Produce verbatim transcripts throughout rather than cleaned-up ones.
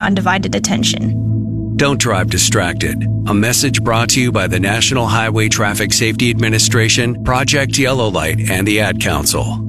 undivided attention. Don't drive distracted. A message brought to you by the National Highway Traffic Safety Administration, Project Yellow Light, and the Ad Council.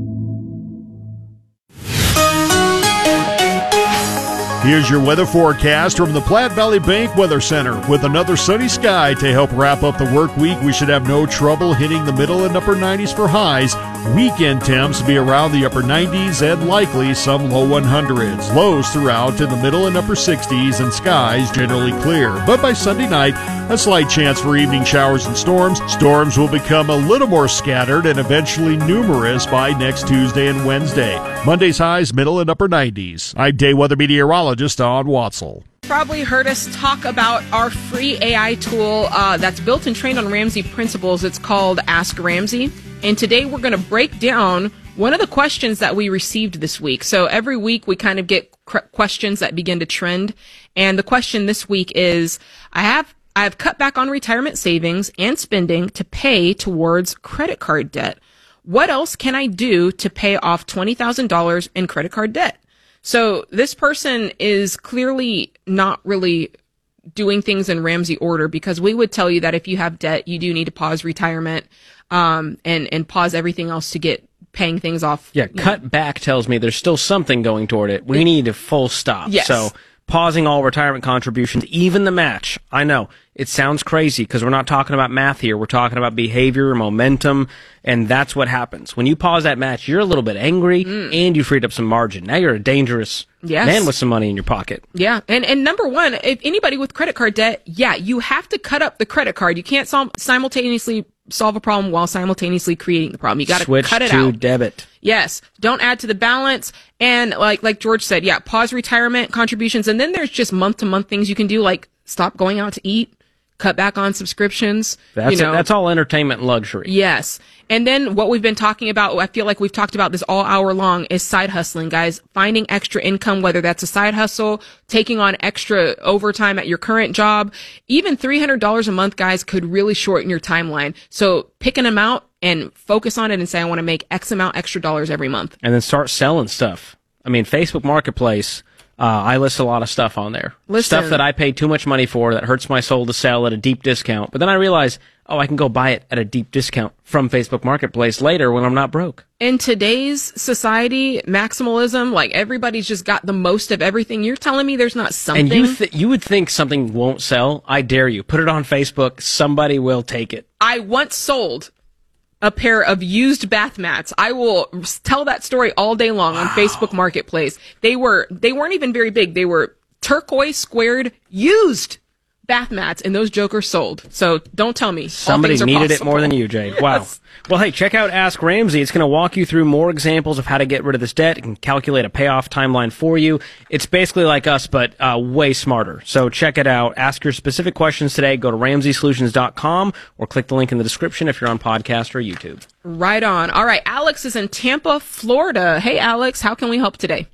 Here's your weather forecast from the Platte Valley Bank Weather Center. With another sunny sky to help wrap up the work week, we should have no trouble hitting the middle and upper nineties for highs. Weekend temps be around the upper nineties and likely some low hundreds. Lows throughout in the middle and upper sixties and skies generally clear. But by Sunday night, a slight chance for evening showers and storms. Storms will become a little more scattered and eventually numerous by next Tuesday and Wednesday. Monday's highs, middle and upper nineties. I'm day weather meteorologist Don Watzel. Probably heard us talk about our free A I tool uh, that's built and trained on Ramsey principles. It's called Ask Ramsey. And today we're going to break down one of the questions that we received this week. So every week we kind of get cr- questions that begin to trend. And the question this week is, I have I have cut back on retirement savings and spending to pay towards credit card debt. What else can I do to pay off twenty thousand dollars in credit card debt? So this person is clearly not really doing things in Ramsey order, because we would tell you that if you have debt, you do need to pause retirement um, and, and pause everything else to get paying things off. Yeah, cut know. back tells me there's still something going toward it. We it, need a full stop. Yes. So pausing all retirement contributions, even the match. I know it sounds crazy because we're not talking about math here. We're talking about behavior, momentum, and that's what happens. When you pause that match, you're a little bit angry mm. and you freed up some margin. Now you're a dangerous yes. man with some money in your pocket. Yeah. And, and number one, if anybody with credit card debt, yeah, you have to cut up the credit card. You can't sol- simultaneously solve a problem while simultaneously creating the problem. You got to cut it to out. Switch to debit. Yes. Don't add to the balance. And like, like George said, yeah, pause retirement contributions. And then there's just month to month things you can do, like stop going out to eat, cut back on subscriptions. That's, you know. a, that's all entertainment and luxury. Yes. And then what we've been talking about, I feel like we've talked about this all hour long, is side hustling, guys. Finding extra income, whether that's a side hustle, taking on extra overtime at your current job. Even three hundred dollars a month, guys, could really shorten your timeline. So pick an amount and focus on it and say, I want to make X amount extra dollars every month. And then start selling stuff. I mean, Facebook Marketplace, uh, I list a lot of stuff on there. Listen. Stuff that I pay too much money for that hurts my soul to sell at a deep discount. But then I realize, oh, I can go buy it at a deep discount from Facebook Marketplace later when I'm not broke. In today's society, maximalism, like everybody's just got the most of everything. You're telling me there's not something? And you, th- you would think something won't sell? I dare you. Put it on Facebook. Somebody will take it. I once sold a pair of used bath mats. I will tell that story all day long wow. on Facebook Marketplace. They were, they weren't even very big. They were turquoise squared used bath mats, and those jokers sold. So don't tell me. Somebody needed it more than you, Jade. Wow. Yes. Well, hey, check out Ask Ramsey. It's going to walk you through more examples of how to get rid of this debt. It can calculate a payoff timeline for you. It's basically like us, but uh, way smarter. So check it out. Ask your specific questions today. Go to ramsey solutions dot com or click the link in the description if you're on podcast or YouTube. Right on. All right. Alex is in Tampa, Florida. Hey, Alex, how can we help today?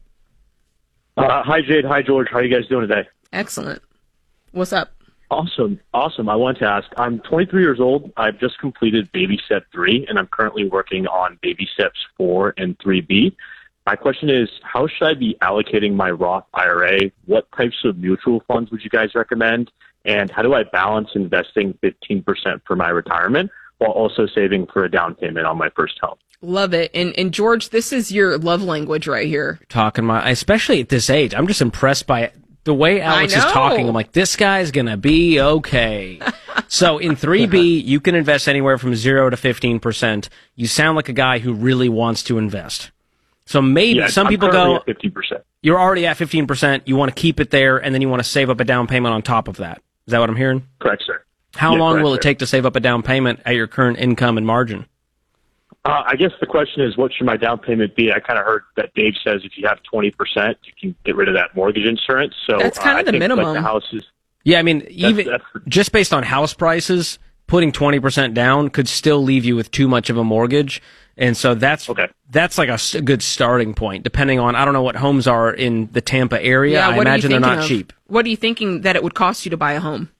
Uh, hi, Jade. Hi, George. How are you guys doing today? Excellent. What's up? Awesome. Awesome. I wanted to ask, I'm twenty-three years old. I've just completed Baby Step three, and I'm currently working on Baby Steps four and three B. My question is, how should I be allocating my Roth I R A? What types of mutual funds would you guys recommend? And how do I balance investing fifteen percent for my retirement while also saving for a down payment on my first home? Love it. And, and George, this is your love language right here. Talking my, especially at this age, I'm just impressed by it. The way Alex is talking, I'm like, this guy's going to be okay. So in three B, you can invest anywhere from zero to fifteen percent. You sound like a guy who really wants to invest. So maybe yeah, some I'm people go, at fifteen percent. You're already at fifteen percent. You want to keep it there, and then you want to save up a down payment on top of that. Is that what I'm hearing? Correct, sir. How yeah, long correct, will it sir. take to save up a down payment at your current income and margin? Uh, I guess the question is, what should my down payment be? I kind of heard that Dave says if you have twenty percent, you can get rid of that mortgage insurance. So that's kind uh, of the I think, minimum. Like, the house is, yeah, I mean, that's, even that's, just based on house prices, putting twenty percent down could still leave you with too much of a mortgage. And so that's okay. that's like a, a good starting point, depending on, I don't know what homes are in the Tampa area. Yeah, I what imagine are you they're not of? cheap. What are you thinking that it would cost you to buy a home?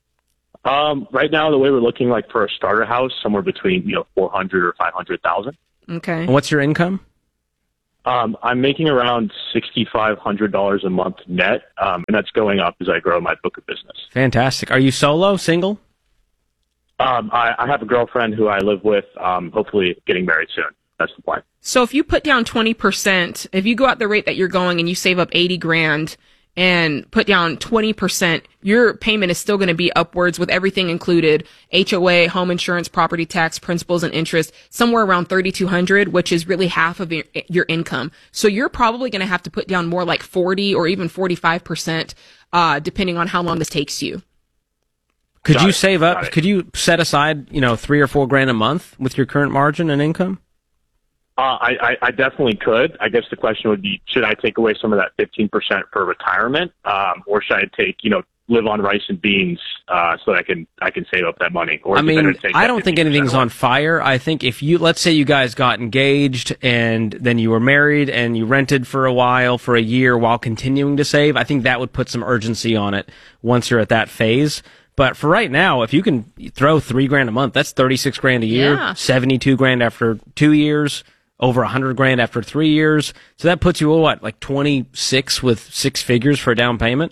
Um, right now, the way we're looking, like for a starter house, somewhere between you know four hundred or five hundred thousand. Okay. And what's your income? Um, I'm making around sixty-five hundred dollars a month net, um, and that's going up as I grow my book of business. Fantastic. Are you solo, single? Um, I, I have a girlfriend who I live with, um, hopefully getting married soon. That's the plan. So if you put down twenty percent, if you go at the rate that you're going and you save up eighty grand and put down twenty percent, your payment is still going to be upwards with everything included, H O A, home insurance, property tax, principals, and interest, somewhere around thirty-two hundred, which is really half of your, your income. So you're probably going to have to put down more like forty or even forty-five percent, uh, depending on how long this takes you. Could Got you it. save Got up, it. could you set aside, you know, three or four grand a month with your current margin and income? Uh, I, I, I definitely could. I guess the question would be, should I take away some of that fifteen percent for retirement, um, or should I take, you know, live on rice and beans uh, so that I can I can save up that money? Or I is it better mean, to take I that don't think fifteen percent anything's away? on fire. I think if you, let's say you guys got engaged and then you were married and you rented for a while, for a year while continuing to save, I think that would put some urgency on it once you're at that phase. But for right now, if you can throw three grand a month, that's thirty-six grand a year, Yeah. seventy-two grand after two years, over a hundred grand after three years. So that puts you at what, like twenty-six with six figures for a down payment?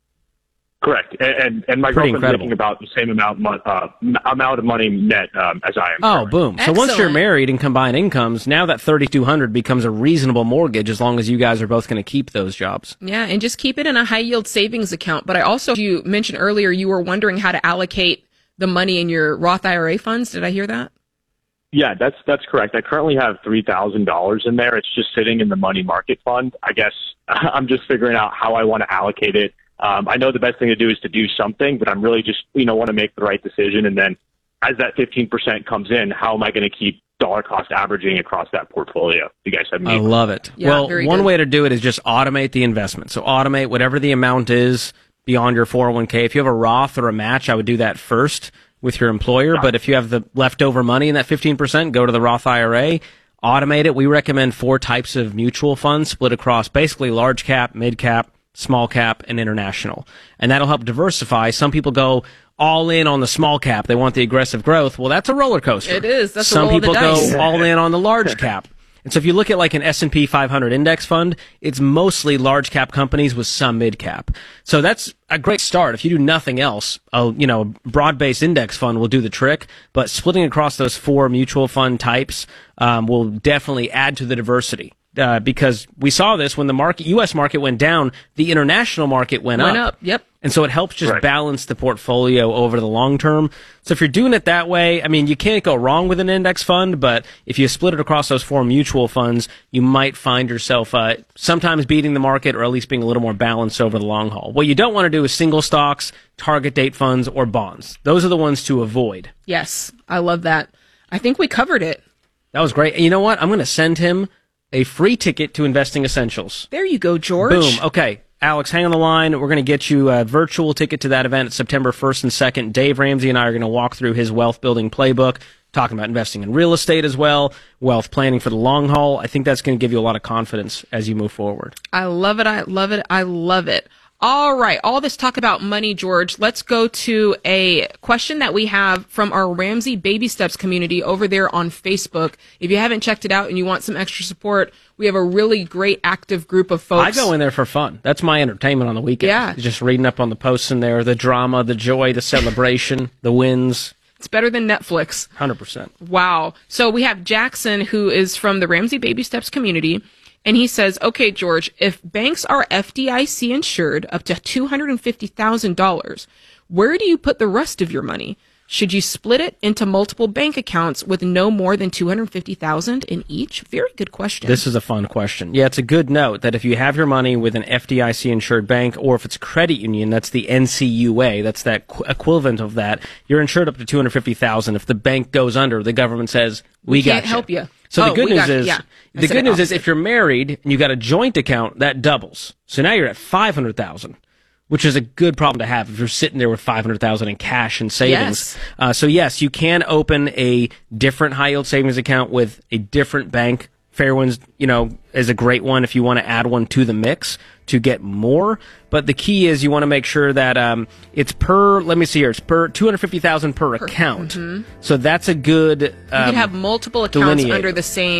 Correct. And, and, and my Pretty girlfriend's incredible. making about the same amount, mon- uh, m- amount of money net um, as I am. Oh, currently. boom. So once you're Excellent. married and combine incomes, now that thirty-two hundred becomes a reasonable mortgage as long as you guys are both going to keep those jobs. Yeah, and just keep it in a high yield savings account. But I also, you mentioned earlier, you were wondering how to allocate the money in your Roth I R A funds. Did I hear that? Yeah, that's that's correct. I currently have three thousand dollars in there. It's just sitting in the money market fund. I guess I'm just figuring out how I want to allocate it. Um, I know the best thing to do is to do something, but I'm really just, you know, want to make the right decision. And then as that fifteen percent comes in, how am I going to keep dollar cost averaging across that portfolio? You guys have I me. love it. Yeah, well, very one good. way to do it is just automate the investment. So automate whatever the amount is beyond your four oh one k. If you have a Roth or a match, I would do that first with your employer. But if you have the leftover money in that fifteen percent, go to the Roth I R A, automate it. We recommend four types of mutual funds split across basically large cap, mid cap, small cap, and international. And that'll help diversify. Some people go all in on the small cap. They want the aggressive growth. Well, that's a roller coaster. It is. That's a Some roll of the people dice. go all in on the large cap. And so if you look at like an S and P five hundred index fund, it's mostly large cap companies with some mid cap. So that's a great start. If you do nothing else, a, you know, broad-based index fund will do the trick, but splitting across those four mutual fund types um, will definitely add to the diversity. Uh, because we saw this when the market, U S market went down, the international market went, Went up, yep. And so it helps just Right. balance the portfolio over the long term. So if you're doing it that way, I mean, you can't go wrong with an index fund, but if you split it across those four mutual funds, you might find yourself uh, sometimes beating the market or at least being a little more balanced over the long haul. What you don't want to do is single stocks, target date funds, or bonds. Those are the ones to avoid. Yes, I love that. I think we covered it. That was great. And you know what? I'm going to send him a free ticket to Investing Essentials. There you go, George. Boom. Okay. Alex, hang on the line. We're going to get you a virtual ticket to that event at September first and second. Dave Ramsey and I are going to walk through his wealth building playbook, talking about investing in real estate as well, wealth planning for the long haul. I think that's going to give you a lot of confidence as you move forward. I love it. I love it. I love it. All right. All this talk about money, George. Let's go to a question that we have from our Ramsey Baby Steps community over there on Facebook. If you haven't checked it out and you want some extra support, we have a really great active group of folks. I go in there for fun. That's my entertainment on the weekend. Yeah. Just reading up on the posts in there, the drama, the joy, the celebration, the wins. It's better than Netflix. one hundred percent. Wow. So we have Jackson, who is from the Ramsey Baby Steps community. And he says, okay, George, if banks are F D I C insured up to two hundred fifty thousand dollars, where do you put the rest of your money? Should you split it into multiple bank accounts with no more than two hundred fifty thousand dollars in each? Very good question. This is a fun question. Yeah, it's a good note that if you have your money with an F D I C insured bank, or if it's credit union, that's the N C U A, that's that qu- equivalent of that, you're insured up to two hundred fifty thousand dollars. If the bank goes under, the government says, we, We can't got help you. So Oh, the good we news got you. is, Yeah. I the said good it news is opposite. if you're married and you got a joint account, that doubles. So now you're at five hundred thousand dollars. Which is a good problem to have if you're sitting there with five hundred thousand dollars in cash and savings. Yes. Uh, so yes, you can open a different high yield savings account with a different bank. Fairwinds, you know, is a great one if you want to add one to the mix to get more. But the key is you want to make sure that um, it's per. Let me see here. It's per two hundred fifty thousand dollars per account. So that's a good. Um, you can have multiple accounts delineate. under the same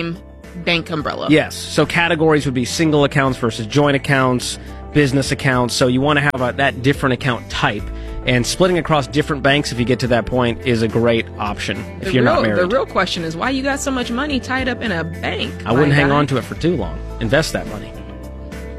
bank umbrella. Yes. So categories would be single accounts versus joint accounts, business accounts. So you want to have a, that different account type. And splitting across different banks, if you get to that point, is a great option if The you're real, not married. The real question is why you got so much money tied up in a bank. I wouldn't my hang guy? on to it for too long. Invest that money.